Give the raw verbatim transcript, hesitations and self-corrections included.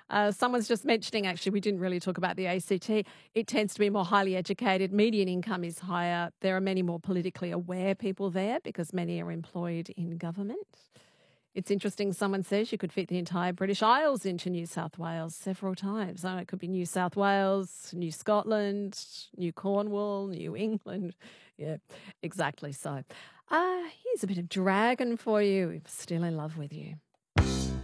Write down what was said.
Uh, someone's just mentioning, actually, we didn't really talk about the A C T. It tends to be more highly educated. Median income is higher. There are many more politically aware people there because many are employed in government. It's interesting, someone says you could fit the entire British Isles into New South Wales several times. So it could be New South Wales, New Scotland, New Cornwall, New England. Yeah, exactly so. Uh, here's a bit of Dragon for you. Still in Love with You.